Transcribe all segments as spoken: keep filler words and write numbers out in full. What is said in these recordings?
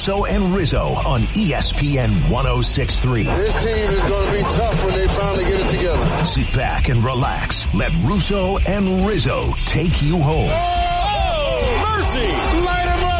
So and Rizzo on E S P N one oh six point three. This team is going to be tough when they finally get it together. Sit back and relax. Let Russo and Rizzo take you home. Oh, mercy! Light him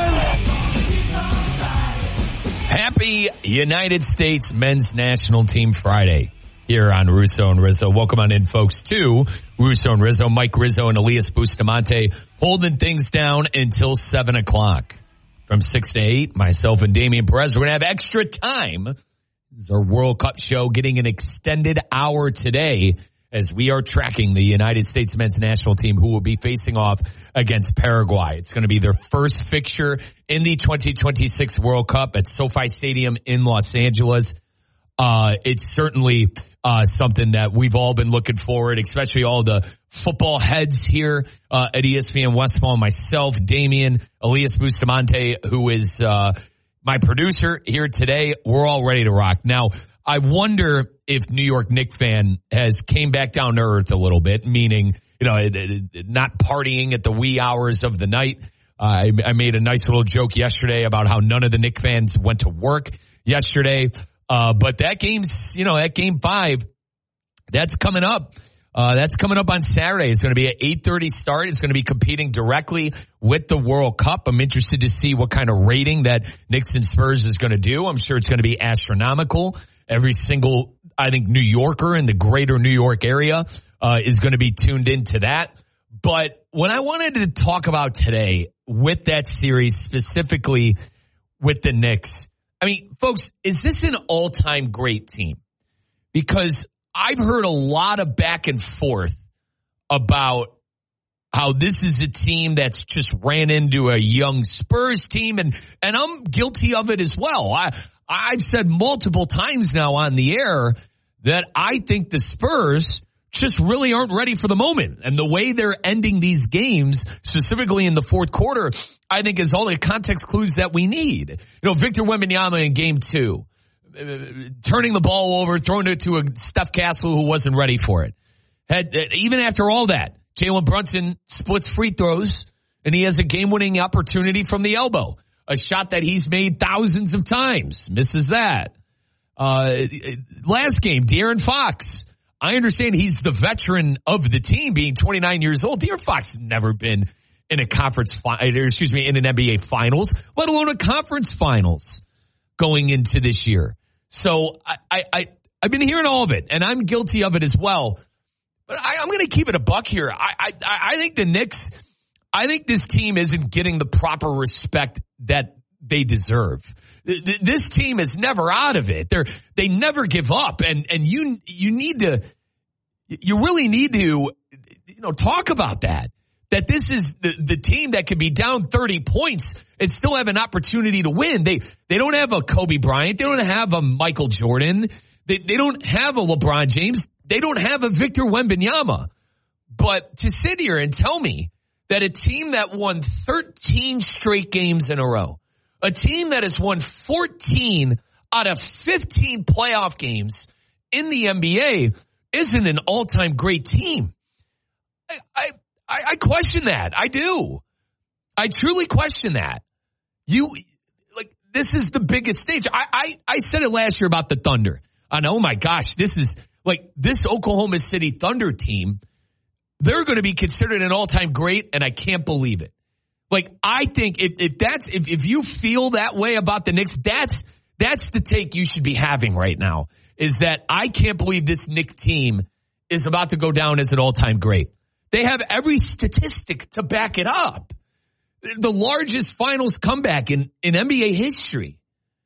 up, Collins! Happy United States Men's National Team Friday here on Russo and Rizzo. Welcome on in, folks, to Russo and Rizzo. Mike Rizzo and Elias Bustamante holding things down until seven o'clock. From six to eight, myself and Damian Perez. We're going to have extra time. This is our World Cup show, getting an extended hour today as we are tracking the United States men's national team who will be facing off against Paraguay. It's going to be their first fixture in the twenty twenty-six World Cup at SoFi Stadium in Los Angeles. Uh, it's certainly uh, something that we've all been looking forward, especially all the football heads here uh, at E S P N Westfall, myself, Damian, Elias Bustamante, who is uh, my producer here today. We're all ready to rock. Now, I wonder if New York Knicks fan has came back down to earth a little bit, meaning, you know, it, it, not partying at the wee hours of the night. Uh, I, I made a nice little joke yesterday about how none of the Knicks fans went to work yesterday. Uh, but that game's, you know, that game five, that's coming up. Uh, that's coming up on Saturday. It's going to be an eight thirty start. It's going to be competing directly with the World Cup. I'm interested to see what kind of rating that Knicks and Spurs is going to do. I'm sure it's going to be astronomical. Every single, I think, New Yorker in the greater New York area uh, is going to be tuned into that. But what I wanted to talk about today with that series, specifically with the Knicks, I mean, folks, is this an all-time great team? Because I've heard a lot of back and forth about how this is a team that's just ran into a young Spurs team, and, and I'm guilty of it as well. I, I've said multiple times now on the air that I think the Spurs just really aren't ready for the moment. And the way they're ending these games, specifically in the fourth quarter, I think is all the context clues that we need. You know, Victor Wembanyama in game two, uh, turning the ball over, throwing it to a Steph Castle who wasn't ready for it. Had, uh, even after all that, Jalen Brunson splits free throws, and he has a game-winning opportunity from the elbow. A shot that he's made thousands of times. Misses that. Uh, last game, De'Aaron Fox. I understand he's the veteran of the team, being twenty-nine years old. De'Aaron Fox has never been in a conference, fi- excuse me, in an N B A finals, let alone a conference finals going into this year. So I, I, I, I've been hearing all of it, and I'm guilty of it as well. But I, I'm going to keep it a buck here. I, I, I think the Knicks, I think this team isn't getting the proper respect that they deserve. This team is never out of it. They're, they never give up. And, and you, you need to, you really need to, you know, talk about that. That this is the, the team that could be down thirty points and still have an opportunity to win. They, they don't have a Kobe Bryant. They don't have a Michael Jordan. They, they don't have a LeBron James. They don't have a Victor Wembanyama. But to sit here and tell me that a team that won thirteen straight games in a row, a team that has won fourteen out of fifteen playoff games in the N B A isn't an all-time great team. I, I, I question that. I do. I truly question that. You, like, this is the biggest stage. I, I, I said it last year about the Thunder. And oh my gosh, this is, like, this Oklahoma City Thunder team, they're going to be considered an all-time great, and I can't believe it. Like, I think if, if that's, if, if you feel that way about the Knicks, that's, that's the take you should be having right now, is that I can't believe this Knicks team is about to go down as an all-time great. They have every statistic to back it up. The largest finals comeback in, in N B A history.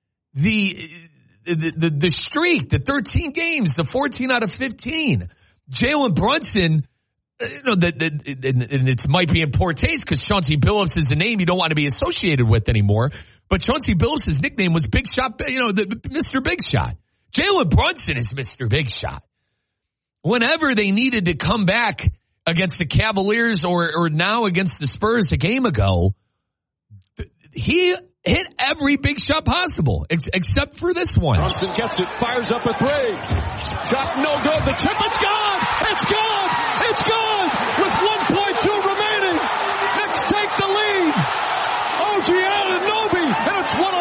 The, the, the, the streak, the thirteen games, the fourteen out of fifteen. Jalen Brunson, you know, the, the, and it might be in poor taste because Chauncey Billups is a name you don't want to be associated with anymore. But Chauncey Billups' nickname was Big Shot, you know, the, Mister Big Shot. Jalen Brunson is Mister Big Shot. Whenever they needed to come back against the Cavaliers or, or now against the Spurs a game ago, he hit every big shot possible ex- except for this one. Brunson gets it, fires up a three. Shot no good. The tip, it's gone. It's gone. It's gone. With